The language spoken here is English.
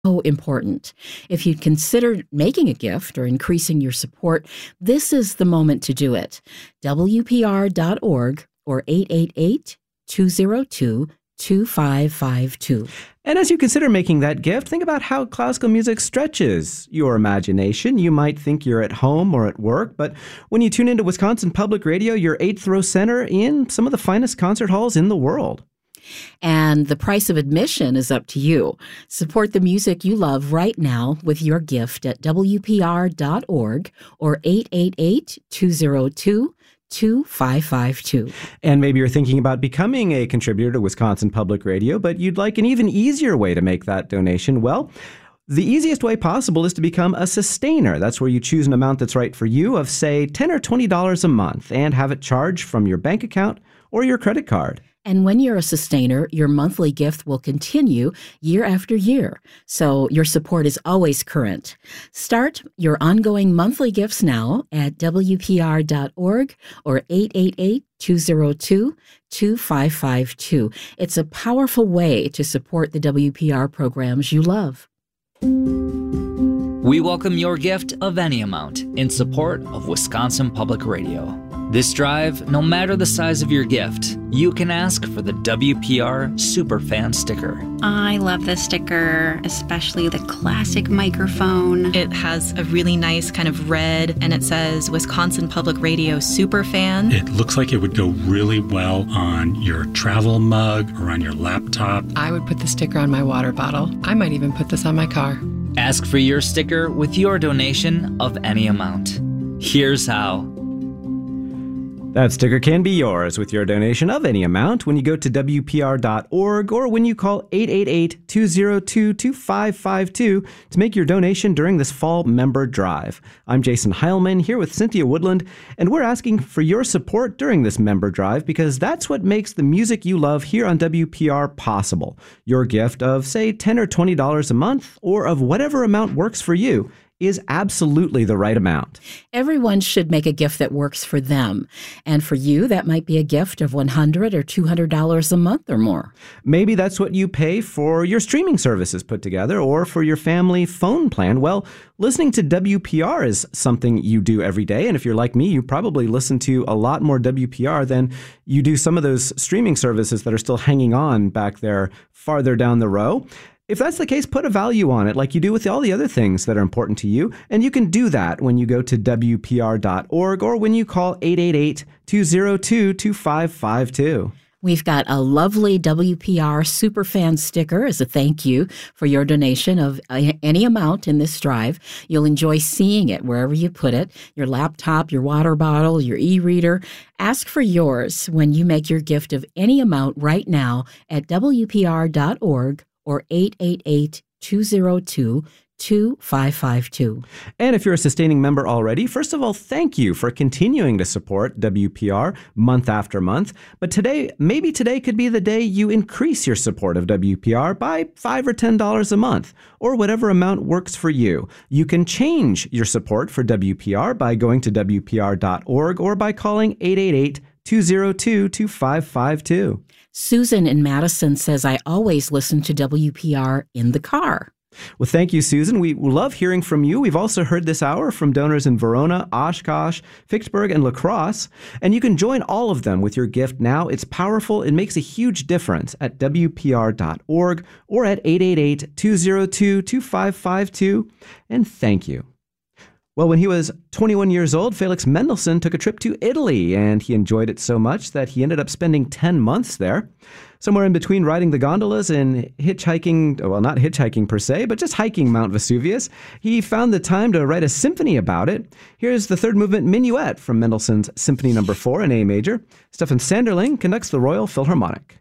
so important. If you'd considered making a gift or increasing your support, this is the moment to do it. WPR.org or 888-202-2552. And as you consider making that gift, think about how classical music stretches your imagination. You might think you're at home or at work, but when you tune into Wisconsin Public Radio, you're eighth row center in some of the finest concert halls in the world. And the price of admission is up to you. Support the music you love right now with your gift at WPR.org or 888-202-2552. And maybe you're thinking about becoming a contributor to Wisconsin Public Radio, but you'd like an even easier way to make that donation. Well, the easiest way possible is to become a sustainer. That's where you choose an amount that's right for you of, say, $10 or $20 a month and have it charged from your bank account or your credit card. And when you're a sustainer, your monthly gift will continue year after year, so your support is always current. Start your ongoing monthly gifts now at WPR.org or 888-202-2552. It's a powerful way to support the WPR programs you love. We welcome your gift of any amount in support of Wisconsin Public Radio. This drive, no matter the size of your gift, you can ask for the WPR Superfan sticker. I love this sticker, especially the classic microphone. It has a really nice kind of red, and it says Wisconsin Public Radio Superfan. It looks like it would go really well on your travel mug or on your laptop. I would put the sticker on my water bottle. I might even put this on my car. Ask for your sticker with your donation of any amount. Here's how. That sticker can be yours with your donation of any amount when you go to WPR.org or when you call 888-202-2552 to make your donation during this fall member drive. I'm Jason Heilman here with Cynthia Woodland, and we're asking for your support during this member drive because that's what makes the music you love here on WPR possible. Your gift of, say, $10 or $20 a month or of whatever amount works for you is absolutely the right amount. Everyone should make a gift that works for them. And for you, that might be a gift of $100 or $200 a month or more. Maybe that's what you pay for your streaming services put together or for your family phone plan. Well, listening to WPR is something you do every day. And if you're like me, you probably listen to a lot more WPR than you do some of those streaming services that are still hanging on back there farther down the row. If that's the case, put a value on it like you do with all the other things that are important to you. And you can do that when you go to WPR.org or when you call 888-202-2552. We've got a lovely WPR Superfan sticker as a thank you for your donation of any amount in this drive. You'll enjoy seeing it wherever you put it, your laptop, your water bottle, your e-reader. Ask for yours when you make your gift of any amount right now at WPR.org or 888-202-2552. And if you're a sustaining member already, first of all, thank you for continuing to support WPR month after month. But maybe today could be the day you increase your support of WPR by $5 or $10 a month, or whatever amount works for you. You can change your support for WPR by going to WPR.org or by calling 888-202-2552. Susan in Madison says, I always listen to WPR in the car. Well, thank you, Susan. We love hearing from you. We've also heard this hour from donors in Verona, Oshkosh, Vicksburg, and La Crosse. And you can join all of them with your gift now. It's powerful. It makes a huge difference at WPR.org or at 888-202-2552. And thank you. Well, when he was 21 years old, Felix Mendelssohn took a trip to Italy, and he enjoyed it so much that he ended up spending 10 months there. Somewhere in between riding the gondolas and hitchhiking, well, not hitchhiking per se, but just hiking Mount Vesuvius, he found the time to write a symphony about it. Here's the third movement Minuet from Mendelssohn's Symphony No. 4 in A major. Stefan Sanderling conducts the Royal Philharmonic.